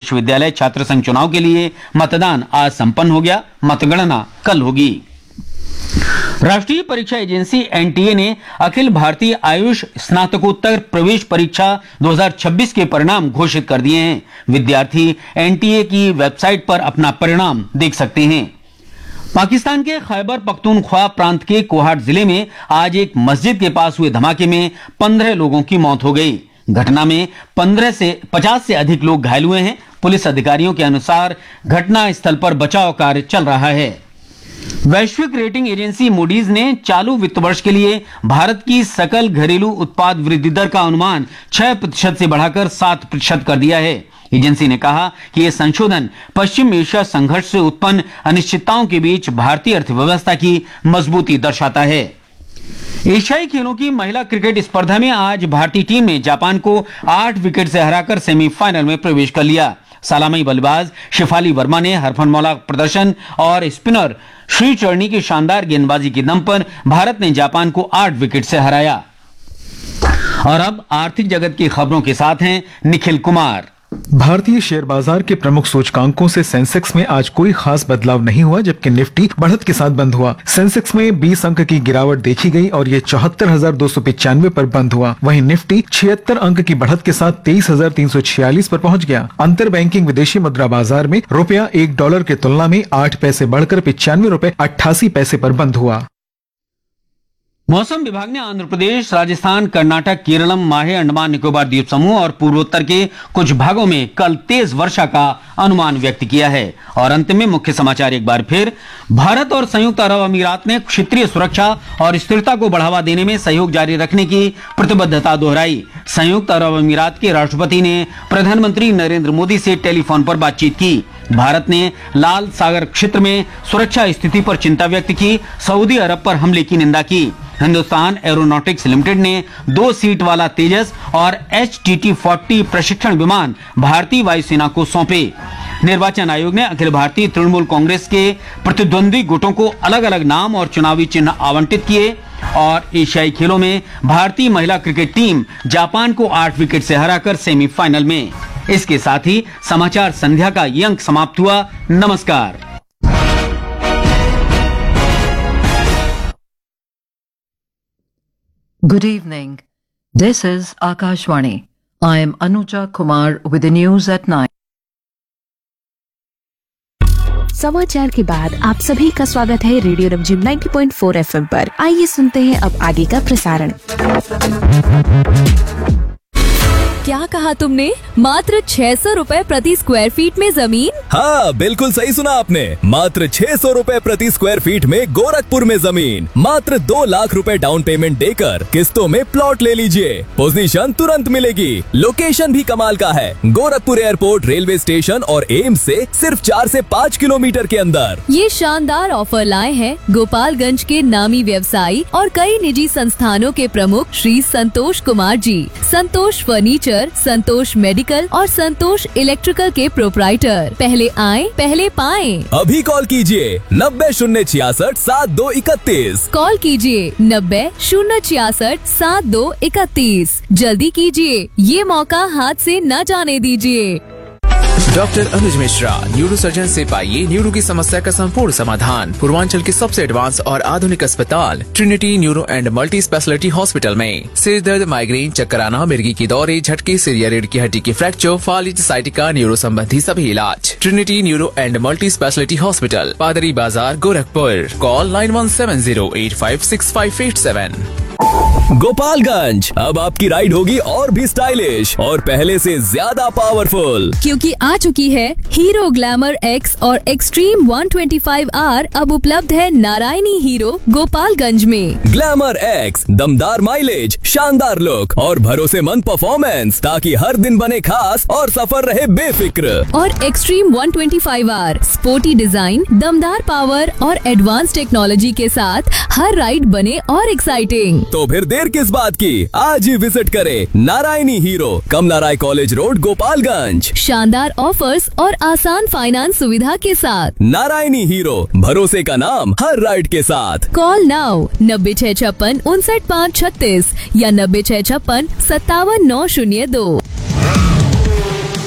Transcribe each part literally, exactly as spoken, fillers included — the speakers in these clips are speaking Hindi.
विश्वविद्यालय छात्र संघ चुनाव के लिए मतदान आज संपन्न हो गया। मतगणना कल होगी। राष्ट्रीय परीक्षा एजेंसी एनटीए ने अखिल भारतीय आयुष स्नातकोत्तर प्रवेश परीक्षा दो हज़ार छब्बीस के परिणाम घोषित कर दिए हैं। विद्यार्थी एनटीए की वेबसाइट पर अपना परिणाम देख सकते हैं। पाकिस्तान के खैबर पख्तूनख्वा प्रांत के कोहाट जिले में आज एक मस्जिद के पास हुए धमाके में पंद्रह लोगों की मौत हो गई। घटना में पंद्रह से पचास से अधिक लोग घायल हुए हैं। पुलिस अधिकारियों के अनुसार घटना स्थल पर बचाव कार्य चल रहा है। वैश्विक रेटिंग एजेंसी मूडीज ने चालू वित्त वर्ष के लिए भारत की सकल घरेलू उत्पाद वृद्धि दर का अनुमान छह प्रतिशत से बढ़ाकर सात प्रतिशत कर दिया है। एजेंसी ने कहा कि यह संशोधन पश्चिम एशिया संघर्ष से उत्पन्न अनिश्चितताओं के बीच भारतीय अर्थव्यवस्था की मजबूती दर्शाता है। एशियाई खेलों की महिला क्रिकेट स्पर्धा में आज भारतीय टीम ने जापान को आठ विकेट से हराकर सेमीफाइनल में प्रवेश कर लिया। सलामी बल्लेबाज शिफाली वर्मा ने हरफनमौला प्रदर्शन और स्पिनर श्री चरणी की शानदार गेंदबाजी के दम पर भारत ने जापान को आठ विकेट से हराया। और अब आर्थिक जगत की खबरों के साथ हैं निखिल कुमार। भारतीय शेयर बाजार के प्रमुख सूचकांकों से सेंसेक्स में आज कोई खास बदलाव नहीं हुआ, जबकि निफ्टी बढ़त के साथ बंद हुआ। सेंसेक्स में बीस अंक की गिरावट देखी गई और ये चौहत्तर हजार दो सौ पिचानवे पर बंद हुआ। वहीं निफ्टी छिहत्तर अंक की बढ़त के साथ तेईस हजार तीन सौ छियालीस पर पहुंच गया। अंतर बैंकिंग विदेशी मुद्रा बाजार में रुपया एक डॉलर के तुलना में आठ पैसे बढ़कर पिचानवे रुपए अट्ठासी पैसे पर बंद हुआ। मौसम विभाग ने आंध्र प्रदेश, राजस्थान, कर्नाटक, केरलम, माहे, अंडमान निकोबार द्वीप समूह और पूर्वोत्तर के कुछ भागों में कल तेज वर्षा का अनुमान व्यक्त किया है। और अंत में मुख्य समाचार एक बार फिर। भारत और संयुक्त अरब अमीरात ने क्षेत्रीय सुरक्षा और स्थिरता को बढ़ावा देने में सहयोग जारी रखने की प्रतिबद्धता दोहराई। संयुक्त अरब अमीरात के राष्ट्रपति ने प्रधानमंत्री नरेंद्र मोदी से टेलीफोन पर बातचीत की। भारत ने लाल सागर क्षेत्र में सुरक्षा स्थिति पर चिंता व्यक्त की। सऊदी अरब पर हमले की निंदा की। हिंदुस्तान एरोनॉटिक्स लिमिटेड ने दो सीट वाला तेजस और एच टी टी चालीस प्रशिक्षण विमान भारतीय वायुसेना को सौंपे। निर्वाचन आयोग ने अखिल भारतीय तृणमूल कांग्रेस के प्रतिद्वंदी गुटों को अलग अलग नाम और चुनावी चिन्ह आवंटित किए। और एशियाई खेलों में भारतीय महिला क्रिकेट टीम जापान को आठ विकेट से हराकर सेमीफाइनल में। इसके साथ ही समाचार संध्या का ये अंक समाप्त हुआ। नमस्कार। Good evening. This is Akashvani. I am Anuja Kumar with the news at nine. समाचार के बाद आप सभी का स्वागत है रेडियो रमझिम नब्बे पॉइंट चार एफएम पर। आइए सुनते हैं अब आगे का प्रसारण। क्या कहा तुमने? मात्र छह सौ रूपए प्रति स्क्वायर फीट में जमीन? हाँ, बिल्कुल सही सुना आपने। मात्र छह सौ रूपए प्रति स्क्वायर फीट में गोरखपुर में जमीन। मात्र दो लाख रुपए डाउन पेमेंट देकर किस्तों में प्लॉट ले लीजिए। पोजीशन तुरंत मिलेगी। लोकेशन भी कमाल का है। गोरखपुर एयरपोर्ट, रेलवे स्टेशन और एम्स से सिर्फ चार से पाँच किलोमीटर के अंदर। ये शानदार ऑफर लाए हैं गोपालगंज के नामी व्यवसायी और कई निजी संस्थानों के प्रमुख श्री संतोष कुमार जी। संतोष फर्नीचर, संतोष मेडिकल और संतोष इलेक्ट्रिकल के प्रोप्राइटर। पहले आएं, पहले पाएं। अभी कॉल कीजिए नब्बे शून्य छियासठ सात दो इकतीस। कॉल कीजिए नब्बे शून्य छियासठ सात दो इकतीस। जल्दी कीजिए, ये मौका हाथ से न जाने दीजिए। डॉक्टर अनुज मिश्रा, न्यूरो सर्जन से पाइए न्यूरो की समस्या का संपूर्ण समाधान। पूर्वांचल के सबसे एडवांस और आधुनिक अस्पताल Trinity neuro and multi speciality hospital में सिर दर्द, माइग्रेन, चक्कर आना, मिर्गी की दौरे, झटके, सिर या रीढ़ की हड्डी की फ्रैक्चर, फालिज, साइटिका, न्यूरो संबंधी सभी इलाज। Trinity neuro and multi speciality hospital, पादरी बाजार, Gorakhpur. Call nine one seven zero eight five six five eight seven. Gopalganj, अब आपकी राइड होगी और भी स्टाइलिश और पहले से ज्यादा पावरफुल, क्योंकि आ चुकी है हीरो ग्लैमर एक्स और एक्सट्रीम एक सौ पच्चीस आर। अब उपलब्ध है नारायणी हीरो गोपालगंज में। ग्लैमर एक्स, दमदार माइलेज, शानदार लुक और भरोसेमंद परफॉर्मेंस, ताकि हर दिन बने खास और सफर रहे बेफिक्र। और एक्सट्रीम एक सौ पच्चीस आर, स्पोर्टी डिजाइन, दमदार पावर और एडवांस टेक्नोलॉजी के साथ हर राइड बने और एक्साइटिंग। तो फिर देर किस बात की, आज ही विजिट करें नारायणी हीरो, कमला राय कॉलेज रोड, गोपालगंज। शानदार ऑफर्स और आसान फाइनेंस सुविधा के साथ। नारायणी हीरो, भरोसे का नाम हर राइड के साथ। कॉल नाउ नब्बे छह छप्पन उनसठ पाँच छत्तीस या नब्बे छह छप्पन सत्तावन नौ शून्य दो।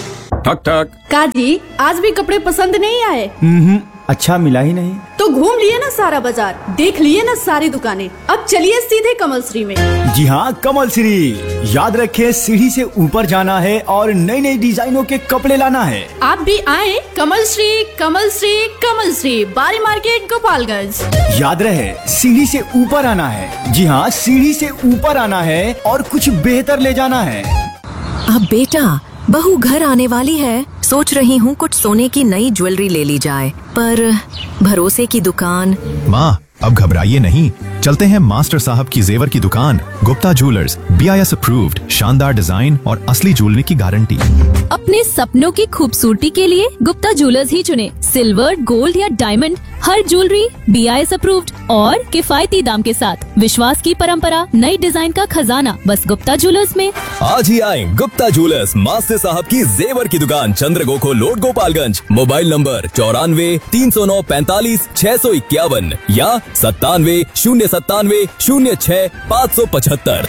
ठक ठक। काजी, आज भी कपड़े पसंद नहीं आए? हम्म, अच्छा मिला ही नहीं। तो घूम लिए ना सारा बाजार, देख लिए ना सारी दुकानें, अब चलिए सीधे कमल श्री में। जी हाँ, कमल श्री। याद रखें, सीढ़ी से ऊपर जाना है और नई नई डिजाइनों के कपड़े लाना है। आप भी आए कमल श्री, कमल श्री, कमल श्री, बारी मार्केट, गोपालगंज। याद रहे, सीढ़ी से ऊपर आना है। जी हाँ, सीढ़ी से ऊपर आना है और कुछ बेहतर ले जाना है। अब बेटा, बहू घर आने वाली है, सोच रही हूँ कुछ सोने की नई ज्वेलरी ले ली जाए, पर भरोसे की दुकान। माँ, अब घबराइए नहीं, चलते हैं मास्टर साहब की जेवर की दुकान, Gupta jewellers, B I S approved, शानदार डिजाइन और असली ज्वेलरी की गारंटी। अपने सपनों की खूबसूरती के लिए गुप्ता ज्वेलर्स ही चुने। सिल्वर, गोल्ड या diamond, her jewellery B I S approved और किफायती दाम के साथ। विश्वास की परंपरा, नई डिजाइन का खजाना, बस गुप्ता ज्वेलर्स में। आज ही आए गुप्ता ज्वेलर्स, मास्टर साहब की जेवर की दुकान, चंद्रगोखो रोड, गोपालगंज। मोबाइल नंबर चौरानवे तीन सौ नौ पैंतालीस छह सौ इक्यावन या सत्तानवे शून्य सत्तानवे शून्य छह पाँच सौ पचहत्तर।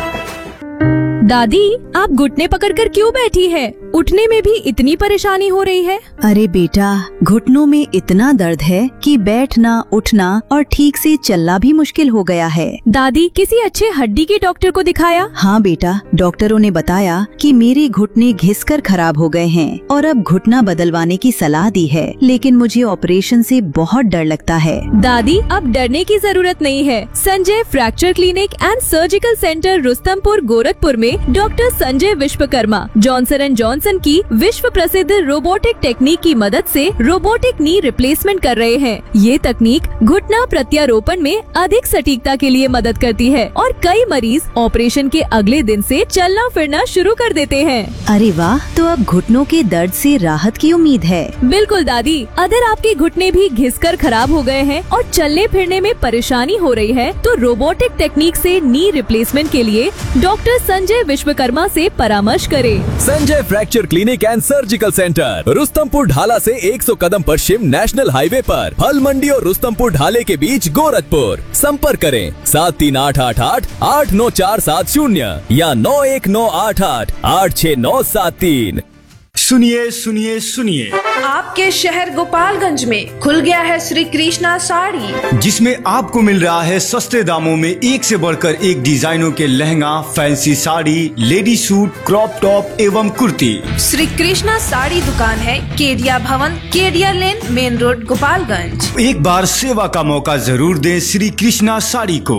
दादी, आप घुटने पकड़कर क्यों बैठी है? उठने में भी इतनी परेशानी हो रही है? अरे बेटा, घुटनों में इतना दर्द है कि बैठना, उठना और ठीक से चलना भी मुश्किल हो गया है। दादी, किसी अच्छे हड्डी के डॉक्टर को दिखाया? हाँ बेटा, डॉक्टरों ने बताया कि मेरे घुटने घिसकर खराब हो गए हैं और अब घुटना बदलवाने की सलाह दी है, लेकिन मुझे ऑपरेशन से बहुत डर लगता है। दादी, अब डरने की जरूरत नहीं है। Sanjay fracture clinic and surgical centre, Rustampur, Gorakhpur में doctor Sanjay Vishwakarma Johnson and Johnson की विश्व प्रसिद्ध रोबोटिक टेक्निक की मदद से रोबोटिक नी रिप्लेसमेंट कर रहे हैं। ये तकनीक घुटना प्रत्यारोपण में अधिक सटीकता के लिए मदद करती है और कई मरीज ऑपरेशन के अगले दिन से चलना फिरना शुरू कर देते हैं। अरे वाह, तो अब घुटनों के दर्द से राहत की उम्मीद है। बिल्कुल दादी, अगर आपके घुटने भी घिसकर खराब हो गए हैं और चलने फिरने में परेशानी हो रही है, तो रोबोटिक टेक्निक से नी रिप्लेसमेंट के लिए डॉक्टर संजय विश्वकर्मा से परामर्श करें। Sanjay fracture clinic and surgical centre, Rustampur ढाला से सौ कदम पश्चिम नेशनल हाईवे पर, फल मंडी और रुस्तमपुर ढाले के बीच, गोरखपुर। संपर्क करें सात तीन आठ आठ आठ आठ नौ चार सात शून्य या नौ एक नौ आठ आठ आठ छह नौ सात तीन। सुनिए सुनिए सुनिए, आपके शहर गोपालगंज में खुल गया है श्री कृष्णा साड़ी, जिसमें आपको मिल रहा है सस्ते दामों में एक से बढ़कर एक डिजाइनों के lehenga, fancy sari, lady suit, crop top एवं कुर्ती। श्री कृष्णा साड़ी दुकान है केडिया भवन, केडिया लेन, मेन रोड, गोपालगंज। एक बार सेवा का मौका जरूर दें श्री कृष्णा साड़ी को।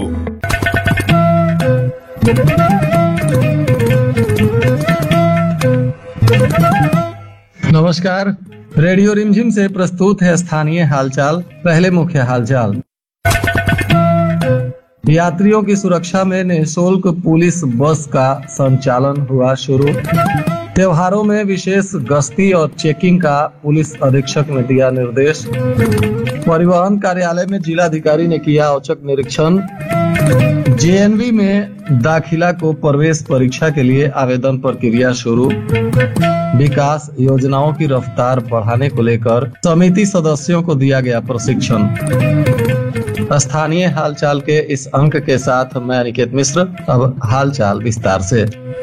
नमस्कार, रेडियो रिमझिम से प्रस्तुत है स्थानीय हालचाल। पहले मुख्य हालचाल। यात्रियों की सुरक्षा में निःशुल्क पुलिस बस का संचालन हुआ शुरू। त्योहारों में विशेष गश्ती और चेकिंग का पुलिस अधीक्षक ने दिया निर्देश। परिवहन कार्यालय में जिलाधिकारी ने किया औचक निरीक्षण। जे एन वी में दाखिला को प्रवेश परीक्षा के लिए आवेदन प्रक्रिया शुरू। विकास योजनाओं की रफ्तार बढ़ाने को लेकर समिति सदस्यों को दिया गया प्रशिक्षण। स्थानीय हालचाल के इस अंक के साथ मैं अनिकेत मिश्र। अब हालचाल विस्तार से।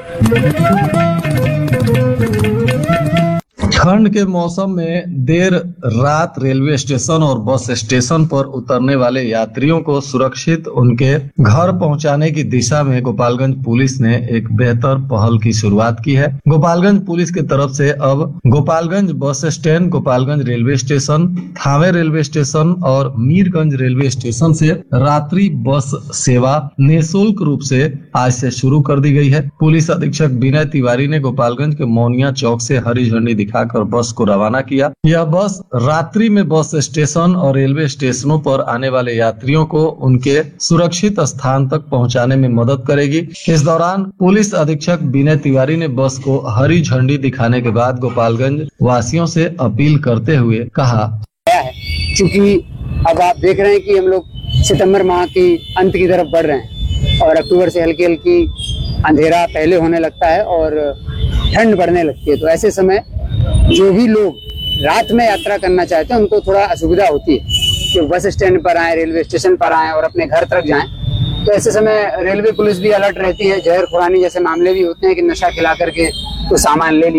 ठंड के मौसम में देर रात रेलवे स्टेशन और बस स्टेशन पर उतरने वाले यात्रियों को सुरक्षित उनके घर पहुंचाने की दिशा में गोपालगंज पुलिस ने एक बेहतर पहल की शुरुआत की है। गोपालगंज पुलिस की तरफ से अब Gopalganj bus stand, Gopalganj railway station, Thawe railway station और मीरगंज रेलवे स्टेशन से रात्रि बस सेवा निःशुल्क रूप से आज से शुरू कर दी गई है। पुलिस अधीक्षक विनय तिवारी ने गोपालगंज के मौनिया चौक से हरी झंडी दिखाकर बस को रवाना किया। यह बस रात्रि में बस स्टेशन और रेलवे स्टेशनों पर आने वाले यात्रियों को उनके सुरक्षित स्थान तक पहुंचाने में मदद करेगी। इस दौरान पुलिस अधीक्षक विनय तिवारी ने बस को हरी झंडी दिखाने के बाद गोपालगंज वासियों से अपील करते हुए कहा, क्योंकि अब आप देख रहे हैं कि हम लोग सितंबर माह की अंत की तरफ बढ़ रहे हैं और अक्टूबर से हल्की हल्की अंधेरा पहले होने लगता है और ठंड बढ़ने लगती है। तो ऐसे समय जो भी लोग रात में यात्रा करना चाहते हैं उनको थोड़ा असुविधा होती है कि बस स्टैंड पर आए, रेलवे स्टेशन पर आए और अपने घर तक जाएं। तो ऐसे समय रेलवे पुलिस भी अलर्ट रहती है। जहर खुरानी जैसे मामले भी होते हैं कि नशा खिला करके तो सामान ले लिया,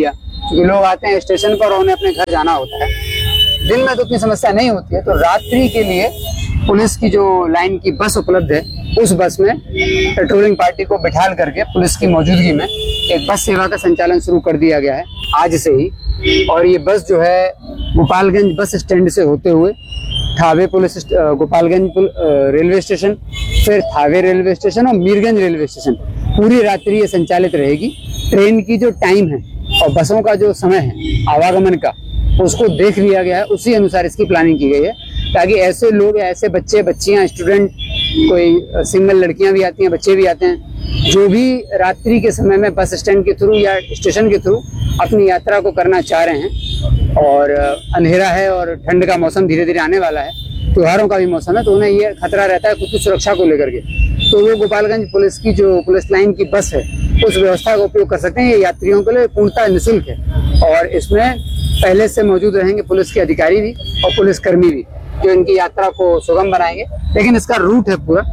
क्योंकि लोग आते हैं स्टेशन पर और उन्हें अपने घर जाना होता है। दिन में तो इतनी समस्या नहीं होती है, तो रात्रि के लिए पुलिस की जो लाइन की बस उपलब्ध है, उस बस में पेट्रोलिंग पार्टी को बिठाल करके पुलिस की मौजूदगी में एक बस सेवा का संचालन शुरू कर दिया गया है आज से ही। और ये बस जो है गोपालगंज बस स्टैंड से होते हुए Thawe police Gopalganj railway station, फिर थावे रेलवे स्टेशन और मीरगंज रेलवे स्टेशन पूरी रात्रि ये संचालित रहेगी। ट्रेन की जो टाइम है और बसों का जो समय है आवागमन का, उसको देख लिया गया है, उसी अनुसार इसकी प्लानिंग की गई है, ताकि ऐसे लोग, ऐसे बच्चे बच्चियां, स्टूडेंट, कोई सिंगल लड़कियां भी आती हैं, बच्चे भी आते हैं, जो भी रात्रि के समय में बस स्टैंड के थ्रू या स्टेशन के थ्रू अपनी यात्रा को करना चाह रहे हैं, और अंधेरा है और ठंड का मौसम धीरे धीरे आने वाला है, त्योहारों का भी मौसम है, तो उन्हें ये खतरा रहता है खुद की सुरक्षा को लेकर के, तो वो गोपालगंज पुलिस की जो पुलिस लाइन की बस है उस व्यवस्था का उपयोग कर सकते हैं। ये यात्रियों के लिए पूर्णतः निःशुल्क है और इसमें पहले से मौजूद रहेंगे पुलिस के अधिकारी भी और पुलिस कर्मी भी, जो इनकी यात्रा को सुगम बनाएंगे। लेकिन इसका रूट है पूरा,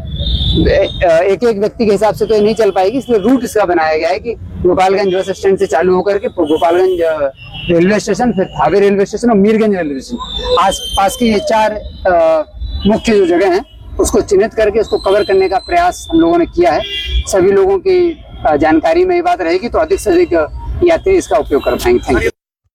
एक एक व्यक्ति के हिसाब से तो ये नहीं चल पाएगी, इसलिए रूट इसका बनाया गया है कि गोपालगंज बस स्टैंड से चालू होकर के गोपालगंज रेलवे स्टेशन, फिर थावे रेलवे स्टेशन और मीरगंज रेलवे स्टेशन, आस पास की ये चार मुख्य जो जगह हैं उसको चिन्हित करके उसको कवर करने का प्रयास हम लोगों ने किया है। सभी लोगों की जानकारी में ये बात रहेगी तो अधिक से अधिक यात्री इसका उपयोग कर पाएंगे। Thank you.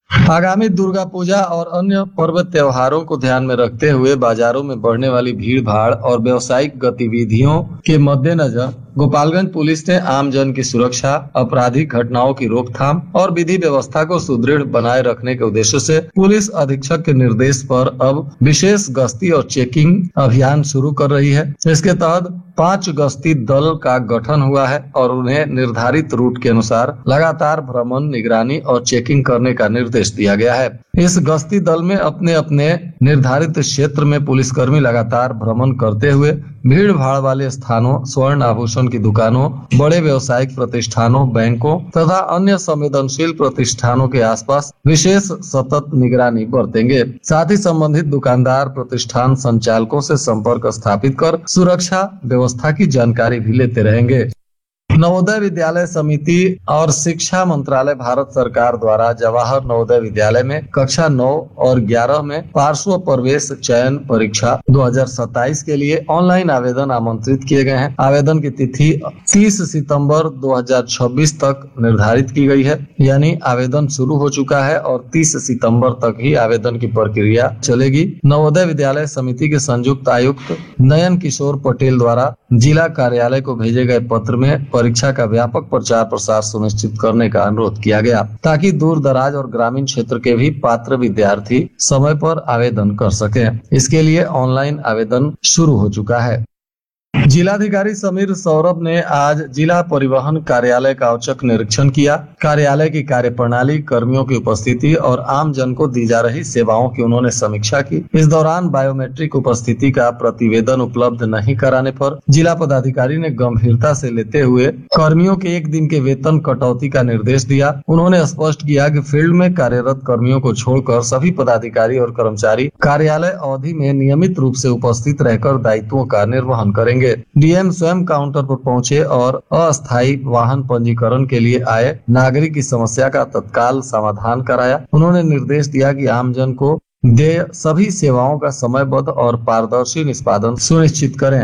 आगामी दुर्गा पूजा और अन्य पर्व त्योहारों को ध्यान में रखते हुए बाजारों में बढ़ने वाली भीड़ भाड़ और व्यावसायिक गतिविधियों के मद्देनजर गोपालगंज पुलिस ने आम जन की सुरक्षा, आपराधिक घटनाओं की रोकथाम और विधि व्यवस्था को सुदृढ़ बनाए रखने के उद्देश्य से पुलिस अधीक्षक के निर्देश पर अब विशेष गश्ती और चेकिंग अभियान शुरू कर रही है। इसके तहत पांच गश्ती दल का गठन हुआ है और उन्हें निर्धारित रूट के अनुसार लगातार भ्रमण, निगरानी और चेकिंग करने का निर्देश दिया गया है। इस गश्ती दल में अपने अपने निर्धारित क्षेत्र में पुलिसकर्मी लगातार भ्रमण करते हुए भीड़ भाड़ वाले स्थानों, स्वर्ण आभूषण की दुकानों, बड़े व्यावसायिक प्रतिष्ठानों, बैंकों तथा अन्य संवेदनशील प्रतिष्ठानों के आसपास विशेष सतत निगरानी बरतेंगे। साथ ही संबंधित दुकानदार, प्रतिष्ठान संचालकों से संपर्क स्थापित कर सुरक्षा व्यवस्था की जानकारी भी लेते रहेंगे। नवोदय विद्यालय समिति और शिक्षा मंत्रालय भारत सरकार द्वारा जवाहर नवोदय विद्यालय में कक्षा नौ और ग्यारह में पार्श्व प्रवेश चयन परीक्षा दो हज़ार सत्ताईस के लिए ऑनलाइन आवेदन आमंत्रित किए गए हैं। आवेदन की तिथि तीस सितंबर दो हज़ार छब्बीस तक निर्धारित की गई है, यानी आवेदन शुरू हो चुका है और तीस सितंबर तक ही आवेदन की प्रक्रिया चलेगी। नवोदय विद्यालय समिति के संयुक्त आयुक्त नयन किशोर पटेल द्वारा जिला कार्यालय को भेजे गए पत्र में परीक्षा का व्यापक प्रचार प्रसार सुनिश्चित करने का अनुरोध किया गया, ताकि दूर दराज और ग्रामीण क्षेत्र के भी पात्र विद्यार्थी समय पर आवेदन कर सकें। इसके लिए ऑनलाइन आवेदन शुरू हो चुका है। जिलाधिकारी समीर सौरभ ने आज जिला परिवहन कार्यालय का औचक निरीक्षण किया। कार्यालय की कार्यप्रणाली, कर्मियों की उपस्थिति और आम जन को दी जा रही सेवाओं की उन्होंने समीक्षा की। इस दौरान बायोमेट्रिक उपस्थिति का प्रतिवेदन उपलब्ध नहीं कराने पर जिला पदाधिकारी ने गंभीरता से लेते हुए कर्मियों के एक दिन के वेतन कटौती का निर्देश दिया। उन्होंने स्पष्ट किया कि फील्ड में कार्यरत कर्मियों को छोड़कर सभी पदाधिकारी और कर्मचारी कार्यालय अवधि में नियमित रूप से उपस्थित रहकर दायित्वों का निर्वहन करेंगे। डीएम स्वयं काउंटर पर पहुंचे और अस्थायी वाहन पंजीकरण के लिए आए नागरिक की समस्या का तत्काल समाधान कराया। उन्होंने निर्देश दिया कि आमजन को देय सभी सेवाओं का समयबद्ध और पारदर्शी निष्पादन सुनिश्चित करें।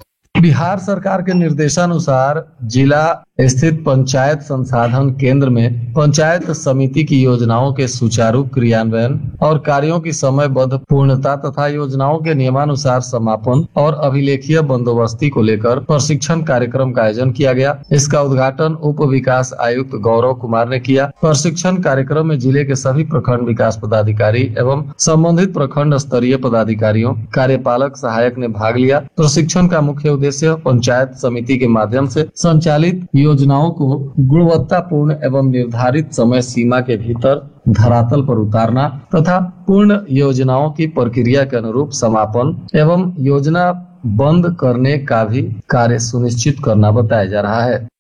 बिहार सरकार के निर्देशानुसार जिला स्थित पंचायत संसाधन केंद्र में पंचायत समिति की योजनाओं के सुचारू क्रियान्वयन और कार्यों की समयबद्ध पूर्णता तथा योजनाओं के नियमानुसार समापन और अभिलेखीय बंदोबस्ती को लेकर प्रशिक्षण कार्यक्रम का आयोजन किया गया। इसका उद्घाटन उप विकास आयुक्त गौरव कुमार ने किया। प्रशिक्षण कार्यक्रम में जिले के सभी प्रखंड विकास पदाधिकारी एवं संबंधित प्रखंड स्तरीय पदाधिकारियों, कार्यपालक सहायक ने भाग लिया। प्रशिक्षण का मुख्य उद्देश्य पंचायत समिति के माध्यम से संचालित योजनाओं को गुणवत्तापूर्ण एवं निर्धारित समय सीमा के भीतर धरातल पर उतारना तथा पूर्ण योजनाओं की प्रक्रिया के अनुरूप समापन एवं योजना बंद करने का भी कार्य सुनिश्चित करना बताया जा रहा है।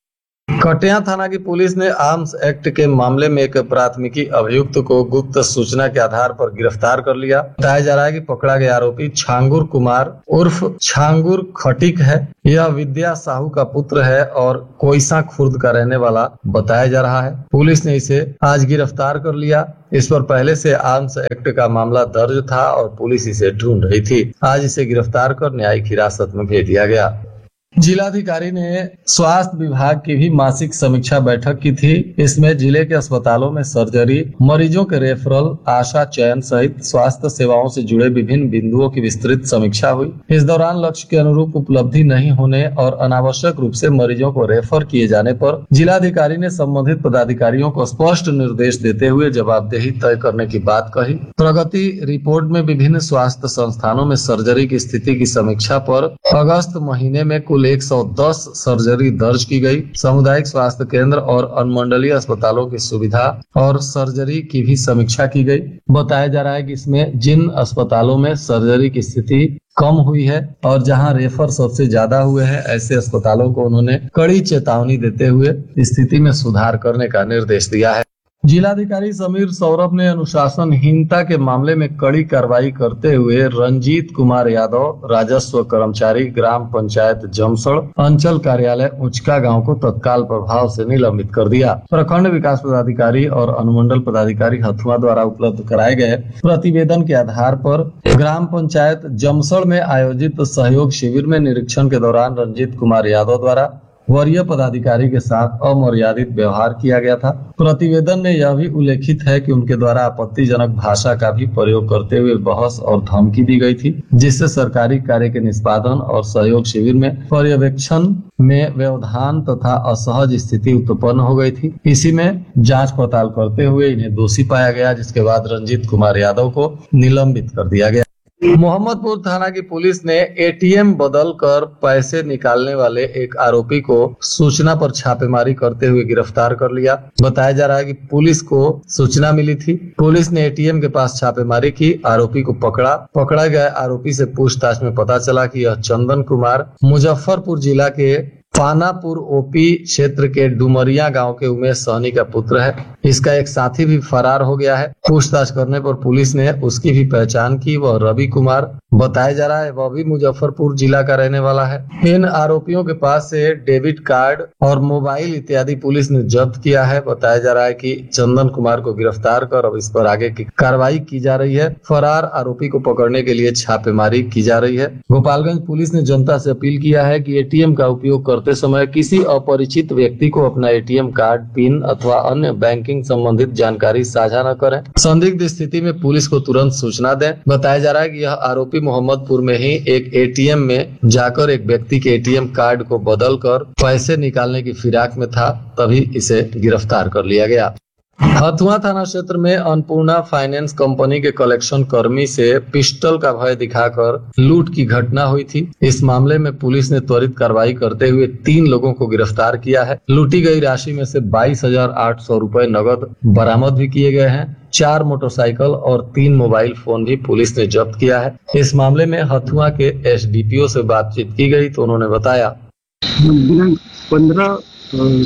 कटिया थाना की पुलिस ने आर्म्स एक्ट के मामले में एक प्राथमिकी अभियुक्त को गुप्त सूचना के आधार पर गिरफ्तार कर लिया। बताया जा रहा है कि पकड़ा गया आरोपी छांगुर कुमार उर्फ छांगुर खटिक है। यह विद्या साहू का पुत्र है और कोईसा खुर्द का रहने वाला बताया जा रहा है। पुलिस ने इसे आज गिरफ्तार कर लिया। इस पर पहले से आर्म्स एक्ट का मामला दर्ज था और पुलिस इसे ढूंढ रही थी। आज इसे गिरफ्तार कर न्यायिक हिरासत में भेज दिया गया। जिलाधिकारी ने स्वास्थ्य विभाग की भी मासिक समीक्षा बैठक की थी। इसमें जिले के अस्पतालों में सर्जरी, मरीजों के रेफरल, आशा चयन सहित स्वास्थ्य सेवाओं से जुड़े विभिन्न बिंदुओं की विस्तृत समीक्षा हुई। इस दौरान लक्ष्य के अनुरूप उपलब्धि नहीं होने और अनावश्यक रूप से मरीजों को रेफर किए जाने पर जिलाधिकारी ने संबंधित पदाधिकारियों को स्पष्ट निर्देश देते हुए जवाबदेही तय करने की बात कही। प्रगति रिपोर्ट में विभिन्न स्वास्थ्य संस्थानों में सर्जरी की स्थिति की समीक्षा पर अगस्त महीने में कुल एक सौ दस सर्जरी दर्ज की गई। सामुदायिक स्वास्थ्य केंद्र और अनुमंडलीय अस्पतालों की सुविधा और सर्जरी की भी समीक्षा की गई। बताया जा रहा है कि इसमें जिन अस्पतालों में सर्जरी की स्थिति कम हुई है और जहां रेफर सबसे ज्यादा हुए हैं, ऐसे अस्पतालों को उन्होंने कड़ी चेतावनी देते हुए स्थिति में सुधार करने का निर्देश दिया है। जिलाधिकारी समीर सौरभ ने अनुशासनहीनता के मामले में कड़ी कार्रवाई करते हुए रंजीत कुमार यादव, राजस्व कर्मचारी, ग्राम पंचायत जमसड़, अंचल कार्यालय उचका गांव को तत्काल प्रभाव से निलंबित कर दिया। प्रखंड विकास पदाधिकारी और अनुमंडल पदाधिकारी हथुआ द्वारा उपलब्ध कराए गए प्रतिवेदन के आधार पर ग्राम पंचायत जमसड़ में आयोजित सहयोग शिविर में निरीक्षण के दौरान रंजीत कुमार यादव द्वारा वरीय पदाधिकारी के साथ अमर्यादित व्यवहार किया गया था। प्रतिवेदन में यह भी उल्लेखित है कि उनके द्वारा आपत्तिजनक भाषा का भी प्रयोग करते हुए बहस और धमकी दी गई थी, जिससे सरकारी कार्य के निष्पादन और सहयोग शिविर में पर्यवेक्षण में व्यवधान तथा असहज स्थिति उत्पन्न हो गई थी। इसी में जांच पड़ताल करते हुए इन्हें दोषी पाया गया, जिसके बाद रंजीत कुमार यादव को निलंबित कर दिया गया। मोहम्मदपुर थाना की पुलिस ने एटीएम बदल कर पैसे निकालने वाले एक आरोपी को सूचना पर छापेमारी करते हुए गिरफ्तार कर लिया। बताया जा रहा है कि पुलिस को सूचना मिली थी। पुलिस ने एटीएम के पास छापेमारी की, आरोपी को पकड़ा। पकड़ा गया आरोपी से पूछताछ में पता चला कि यह चंदन कुमार मुजफ्फरपुर जिला के पानापुर ओपी क्षेत्र के डुमरिया गांव के उमेश सहनी का पुत्र है। इसका एक साथी भी फरार हो गया है। पूछताछ करने पर पुलिस ने उसकी भी पहचान की। वह रवि कुमार बताया जा रहा है, वह भी मुजफ्फरपुर जिला का रहने वाला है। इन आरोपियों के पास से डेबिट कार्ड और मोबाइल इत्यादि पुलिस ने जब्त किया है। बताया जा रहा है कि चंदन कुमार को गिरफ्तार कर अब इस पर आगे की कार्रवाई की जा रही है। फरार आरोपी को पकड़ने के लिए छापेमारी की जा रही है। गोपालगंज पुलिस ने जनता से अपील किया है कि एटीएम का उपयोग करते समय किसी अपरिचित व्यक्ति को अपना एटीएम कार्ड, पिन अथवा अन्य बैंकिंग संबंधित जानकारी साझा न करें। संदिग्ध स्थिति में पुलिस को तुरंत सूचना दें। बताया जा रहा है कि यह आरोपी मोहम्मदपुर में ही एक एटीएम में जाकर एक व्यक्ति के एटीएम कार्ड को बदलकर पैसे निकालने की फिराक में था, तभी इसे गिरफ्तार कर लिया गया। हथुआ थाना क्षेत्र में अन्नपूर्णा फाइनेंस कंपनी के कलेक्शन कर्मी से पिस्टल का भय दिखाकर लूट की घटना हुई थी। इस मामले में पुलिस ने त्वरित कार्रवाई करते हुए तीन लोगों को गिरफ्तार किया है। लूटी गई राशि में से बाईस हजार आठ सौ रूपए नगद बरामद भी किए गए हैं। चार मोटरसाइकिल और तीन मोबाइल फोन भी पुलिस ने जब्त किया है। इस मामले में हथुआ के एसडीपीओ से बातचीत की गई तो उन्होंने बताया, दिनांक पंद्रह